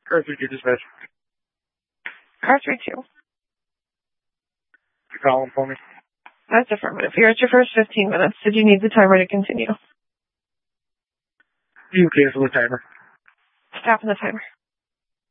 Car 3-2 dispatch. Car 3-2. You calling for me? That's affirmative. You're at your first 15 minutes. Did you need the timer to continue? You cancel the timer. Stopping the timer.